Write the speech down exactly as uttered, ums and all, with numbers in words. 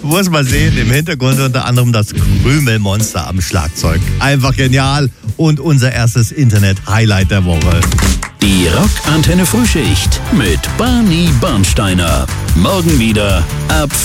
Muss man sehen, im Hintergrund unter anderem das Krümelmonster am Schlagzeug. Einfach genial und unser erstes Internet-Highlight der Woche. Die Rock Antenne Frühschicht mit Barney Bernsteiner. Morgen wieder ab